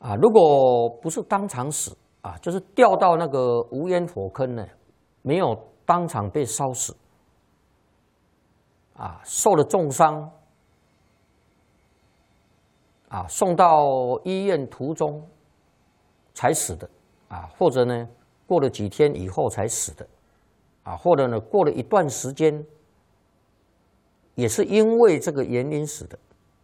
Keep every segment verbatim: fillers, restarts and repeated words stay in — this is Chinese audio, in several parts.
啊，如果不是当场死啊，就是掉到那个无烟火坑呢，没有当场被烧死，啊，受了重伤，啊，送到医院途中才死的，啊，或者呢过了几天以后才死的，啊，或者呢过了一段时间，也是因为这个原因死的。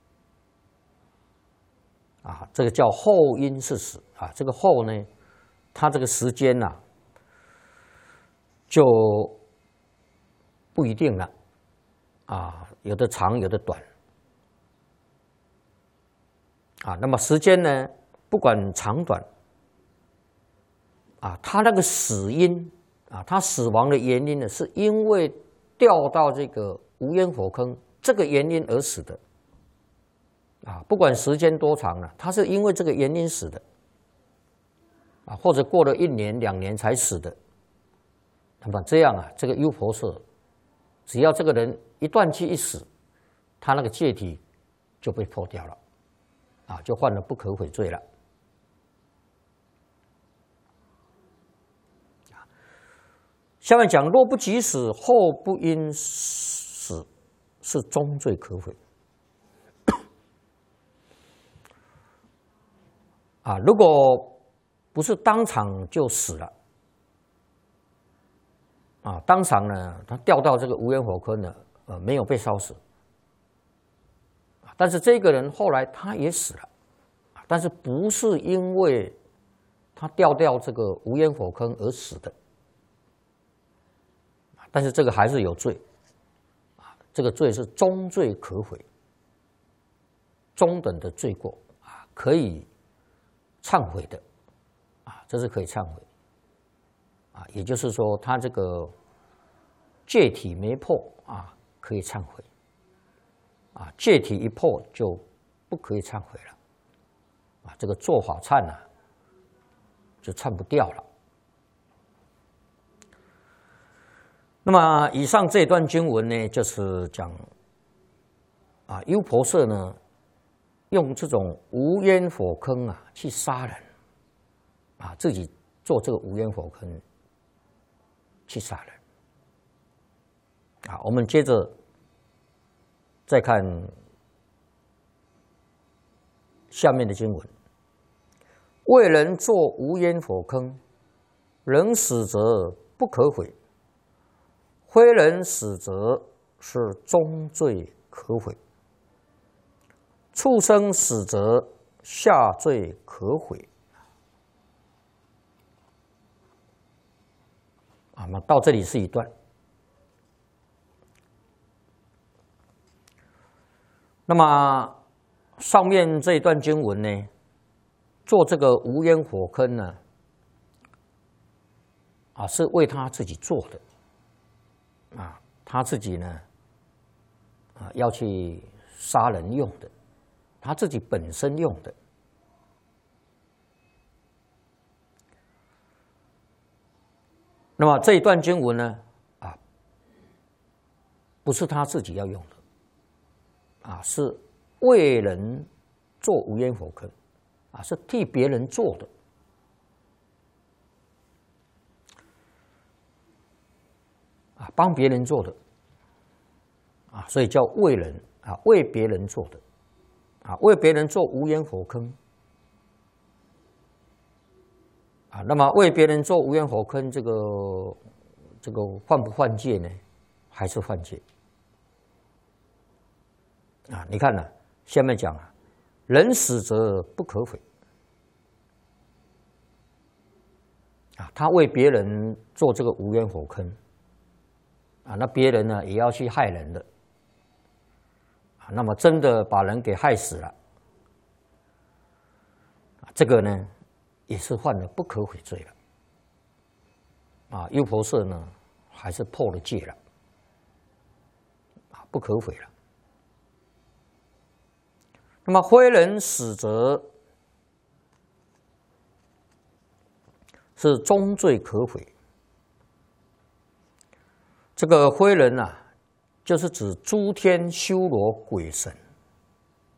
啊，这个叫后因事死啊，这个后呢，它这个时间呐、啊，就不一定了，啊，有的长，有的短，啊，那么时间呢，不管长短，啊，他那个死因啊，他死亡的原因呢，是因为掉到这个无烟火坑这个原因而死的。啊，不管时间多长了，他是因为这个原因死的，啊，或者过了一年两年才死的。那么这样啊，这个优婆塞，只要这个人一断气一死，他那个戒体就被破掉了，啊，就犯了不可悔罪了。下面讲，若不及死，后不因死，是终罪可悔。啊，如果不是当场就死了，啊，当场呢，他掉到这个无烟火坑呢，呃，没有被烧死，但是这个人后来他也死了，但是不是因为他掉掉这个无烟火坑而死的，但是这个还是有罪，啊，这个罪是终罪可悔，中等的罪过啊，可以忏悔的，啊，这是可以忏悔，啊，也就是说，他这个戒体没破啊，可以忏悔，啊，戒体一破就不可以忏悔了，啊，这个做法忏呢，就忏不掉了。那么以上这段经文呢，就是讲啊，优婆塞呢，用这种无烟火坑啊去杀人，啊，自己做这个无烟火坑去杀人，啊，我们接着再看下面的经文：为人做无烟火坑，人死则不可悔；非人死则是终罪可悔。畜生死则下罪可悔。啊，那到这里是一段。那么上面这一段经文呢，做这个无烟火坑呢，啊，是为他自己做的，啊，他自己呢，啊，要去杀人用的。他自己本身用的，那么这一段经文呢，啊，不是他自己要用的，啊，是为人做无烟火坑，啊，是替别人做的，啊，帮别人做的，啊，所以叫为人啊，为别人做的。啊，为别人做无烟火坑，啊，那么为别人做无烟火坑，这个这个犯不犯戒呢？还是犯戒？啊，你看呢、啊，下面讲啊，人死则不可悔。啊，他为别人做这个无烟火坑，啊，那别人呢也要去害人的。那么真的把人给害死了，这个呢也是犯了不可悔罪了。啊，优婆塞呢还是破了戒了，啊，不可悔了。那么非人死则是终罪可悔。这个非人啊，就是指诸天修罗鬼神